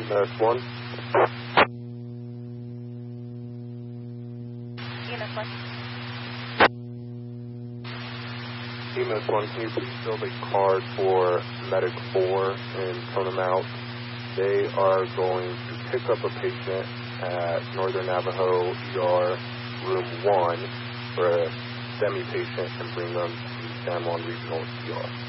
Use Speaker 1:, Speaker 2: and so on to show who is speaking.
Speaker 1: EMS 1.
Speaker 2: EMS 1.
Speaker 1: EMS 1, can you please build a card for Medic 4 and turn them out? They are going to pick up a patient at Northern Navajo ER Room 1 for a STEMI patient and bring them to San Juan Regional ER.